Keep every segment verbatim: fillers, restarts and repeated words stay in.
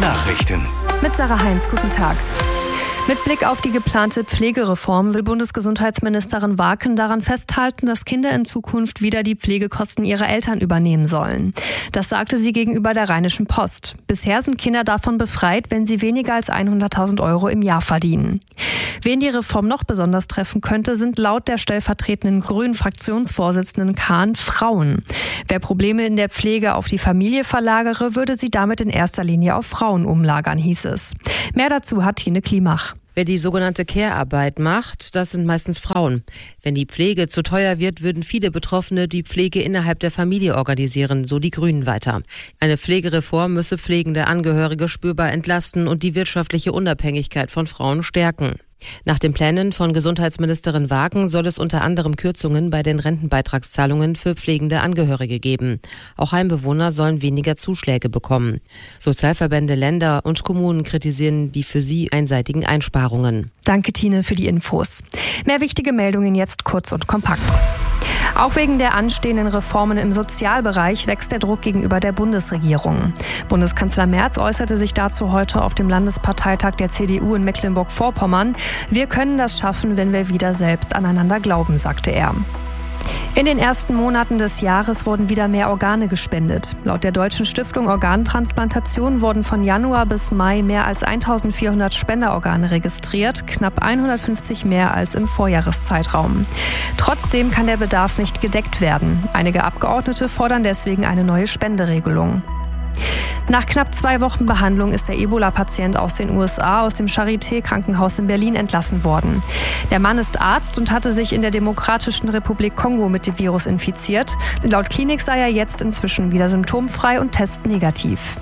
Nachrichten. Mit Sarah Heinz, guten Tag. Mit Blick auf die geplante Pflegereform will Bundesgesundheitsministerin Waken daran festhalten, dass Kinder in Zukunft wieder die Pflegekosten ihrer Eltern übernehmen sollen. Das sagte sie gegenüber der Rheinischen Post. Bisher sind Kinder davon befreit, wenn sie weniger als hunderttausend Euro im Jahr verdienen. Wen die Reform noch besonders treffen könnte, sind laut der stellvertretenden Grünen-Fraktionsvorsitzenden Kahn Frauen. Wer Probleme in der Pflege auf die Familie verlagere, würde sie damit in erster Linie auf Frauen umlagern, hieß es. Mehr dazu hat Tine Klimach. Wer die sogenannte Care-Arbeit macht, das sind meistens Frauen. Wenn die Pflege zu teuer wird, würden viele Betroffene die Pflege innerhalb der Familie organisieren, so die Grünen weiter. Eine Pflegereform müsse pflegende Angehörige spürbar entlasten und die wirtschaftliche Unabhängigkeit von Frauen stärken. Nach den Plänen von Gesundheitsministerin Waken soll es unter anderem Kürzungen bei den Rentenbeitragszahlungen für pflegende Angehörige geben. Auch Heimbewohner sollen weniger Zuschläge bekommen. Sozialverbände, Länder und Kommunen kritisieren die für sie einseitigen Einsparungen. Danke, Tine, für die Infos. Mehr wichtige Meldungen jetzt kurz und kompakt. Auch wegen der anstehenden Reformen im Sozialbereich wächst der Druck gegenüber der Bundesregierung. Bundeskanzler Merz äußerte sich dazu heute auf dem Landesparteitag der C D U in Mecklenburg-Vorpommern. Wir können das schaffen, wenn wir wieder selbst aneinander glauben, sagte er. In den ersten Monaten des Jahres wurden wieder mehr Organe gespendet. Laut der Deutschen Stiftung Organtransplantation wurden von Januar bis Mai mehr als eintausendvierhundert Spenderorgane registriert, knapp hundertfünfzig mehr als im Vorjahreszeitraum. Trotzdem kann der Bedarf nicht gedeckt werden. Einige Abgeordnete fordern deswegen eine neue Spenderegelung. Nach knapp zwei Wochen Behandlung ist der Ebola-Patient aus den U S A aus dem Charité-Krankenhaus in Berlin entlassen worden. Der Mann ist Arzt und hatte sich in der Demokratischen Republik Kongo mit dem Virus infiziert. Laut Klinik sei er jetzt inzwischen wieder symptomfrei und testnegativ.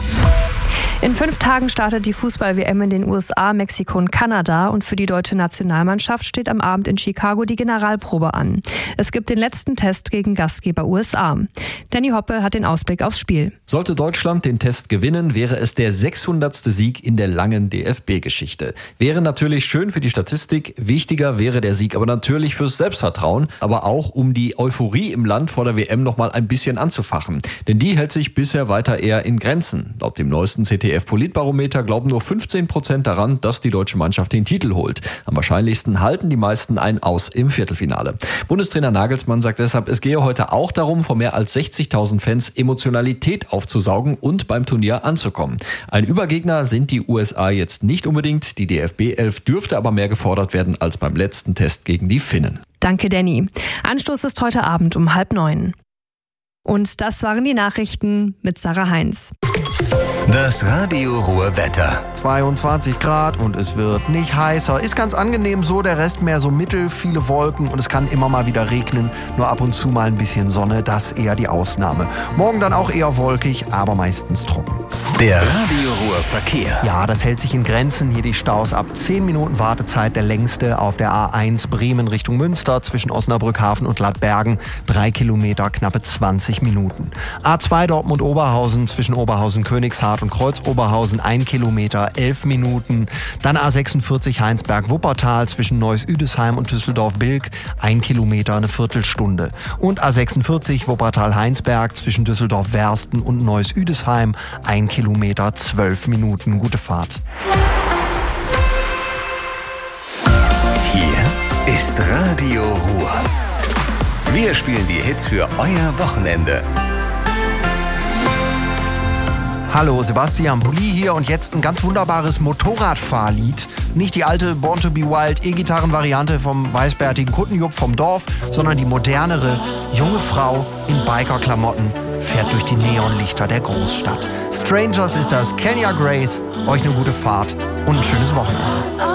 In fünf Tagen startet die Fußball-W M in den U S A, Mexiko und Kanada und für die deutsche Nationalmannschaft steht am Abend in Chicago die Generalprobe an. Es gibt den letzten Test gegen Gastgeber U S A. Danny Hoppe hat den Ausblick aufs Spiel. Sollte Deutschland den Test gewinnen, wäre es der sechshundertste Sieg in der langen D F B-Geschichte. Wäre natürlich schön für die Statistik, wichtiger wäre der Sieg aber natürlich fürs Selbstvertrauen, aber auch um die Euphorie im Land vor der W M noch mal ein bisschen anzufachen. Denn die hält sich bisher weiter eher in Grenzen. Laut dem neuesten C T Politbarometer glauben nur fünfzehn Prozent daran, dass die deutsche Mannschaft den Titel holt. Am wahrscheinlichsten halten die meisten ein Aus im Viertelfinale. Bundestrainer Nagelsmann sagt deshalb, es gehe heute auch darum, vor mehr als sechzigtausend Fans Emotionalität aufzusaugen und beim Turnier anzukommen. Ein Übergegner sind die U S A jetzt nicht unbedingt. Die D F B elf dürfte aber mehr gefordert werden als beim letzten Test gegen die Finnen. Danke, Danny. Anstoß ist heute Abend um halb neun. Und das waren die Nachrichten mit Sarah Heinz. Das Radio Ruhr Wetter. zweiundzwanzig Grad und es wird nicht heißer. Ist ganz angenehm so, der Rest mehr so mittel, viele Wolken und es kann immer mal wieder regnen. Nur ab und zu mal ein bisschen Sonne, das eher die Ausnahme. Morgen dann auch eher wolkig, aber meistens trocken. Der Radio Ruhr Verkehr. Ja, das hält sich in Grenzen. Hier die Staus ab zehn Minuten Wartezeit, der längste auf der A eins Bremen Richtung Münster zwischen Osnabrück Hafen und Ladbergen. Drei Kilometer, knappe zwanzig Minuten. A zwei Dortmund-Oberhausen zwischen Oberhausen-Königshardt und Kreuz-Oberhausen ein Kilometer, elf Minuten. Dann A sechsundvierzig Heinsberg-Wuppertal zwischen Neuss-Üdesheim und Düsseldorf-Bilk ein Kilometer, eine Viertelstunde. Und A sechsundvierzig Wuppertal-Heinsberg zwischen Düsseldorf-Wersten und Neuss-Üdesheim ein Kilometer, zwölf Minuten. Gute Fahrt. Hier ist Radio Ruhr. Wir spielen die Hits für euer Wochenende. Hallo, Sebastian Bulli hier und jetzt ein ganz wunderbares Motorradfahrlied. Nicht die alte Born to be Wild E-Gitarren-Variante vom weißbärtigen Kuttenjupp vom Dorf, sondern die modernere, junge Frau in Biker-Klamotten fährt durch die Neonlichter der Großstadt. Strangers ist das, Kenya Grace. Euch eine gute Fahrt und ein schönes Wochenende.